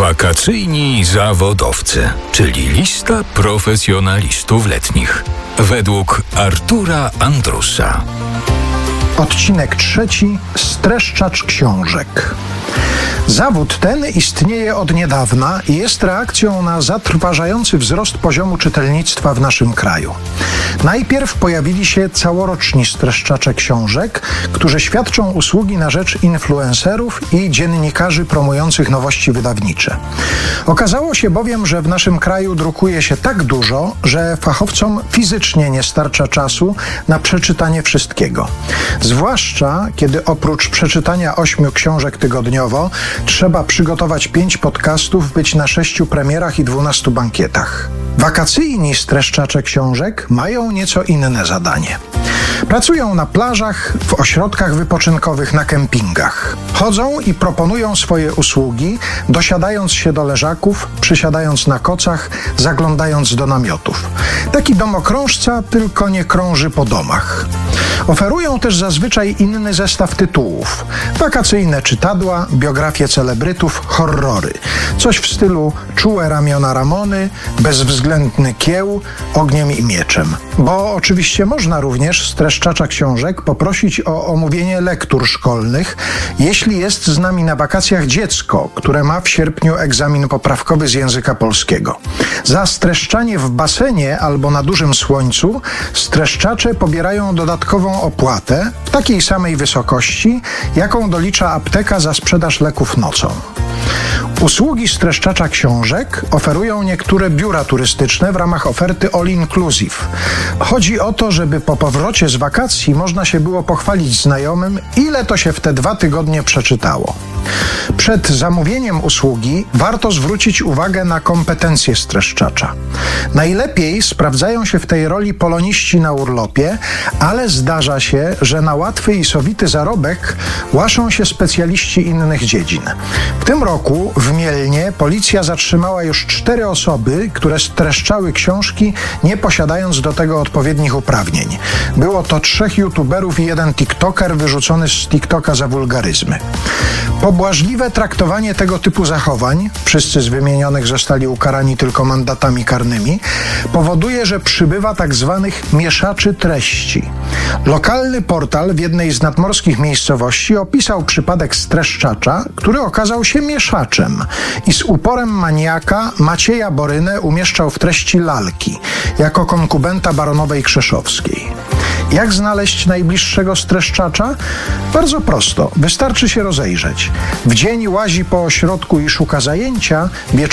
Wakacyjni zawodowcy, czyli lista profesjonalistów letnich. Według Artura Andrusa. Odcinek 3. Streszczacz książek. Zawód ten istnieje od niedawna i jest reakcją na zatrważający wzrost poziomu czytelnictwa w naszym kraju. Najpierw pojawili się całoroczni streszczacze książek, którzy świadczą usługi na rzecz influencerów i dziennikarzy promujących nowości wydawnicze. Okazało się bowiem, że w naszym kraju drukuje się tak dużo, że fachowcom fizycznie nie starcza czasu na przeczytanie wszystkiego. Zwłaszcza, kiedy oprócz przeczytania 8 książek tygodniowo trzeba przygotować 5 podcastów, być na 6 premierach i 12 bankietach. Wakacyjni streszczacze książek mają nieco inne zadanie. Pracują na plażach, w ośrodkach wypoczynkowych, na kempingach. Chodzą i proponują swoje usługi, dosiadając się do leżaków, przysiadając na kocach, zaglądając do namiotów. Taki domokrążca, tylko nie krąży po domach. Oferują też zazwyczaj inny zestaw tytułów. Wakacyjne czytadła, biografie celebrytów, horrory. Coś w stylu Czułe ramiona Ramony, Bezwzględny kieł, Ogniem i mieczem. Bo oczywiście można również streszczacza książek poprosić o omówienie lektur szkolnych, jeśli jest z nami na wakacjach dziecko, które ma w sierpniu egzamin poprawkowy z języka polskiego. Za streszczanie w basenie albo na dużym słońcu streszczacze pobierają dodatkową opłatę w takiej samej wysokości, jaką dolicza apteka za sprzedaż leków nocą. Usługi streszczacza książek oferują niektóre biura turystyczne w ramach oferty All Inclusive. Chodzi o to, żeby po powrocie z wakacji można się było pochwalić znajomym, ile to się w te 2 tygodnie przeczytało. Przed zamówieniem usługi warto zwrócić uwagę na kompetencje streszczacza. Najlepiej sprawdzają się w tej roli poloniści na urlopie, ale zdarza się, że na łatwy i sowity zarobek łaszą się specjaliści innych dziedzin. W tym roku w Mielnie policja zatrzymała już 4 osoby, które streszczały książki, nie posiadając do tego odpowiednich uprawnień. Było to 3 youtuberów i 1 tiktoker wyrzucony z TikToka za wulgaryzmy. Pobłażliwe traktowanie tego typu zachowań, wszyscy z wymienionych zostali ukarani tylko mandatami karnymi, powoduje, że przybywa tak zwanych mieszaczy treści. Lokalny portal w jednej z nadmorskich miejscowości opisał przypadek streszczacza, który okazał się mieszaczem i z uporem maniaka Macieja Borynę umieszczał w treści lalki, jako konkubenta baronowej Krzeszowskiej. Jak znaleźć najbliższego streszczacza? Bardzo prosto, wystarczy się rozejrzeć. W dzień łazi po ośrodku i szuka zajęcia,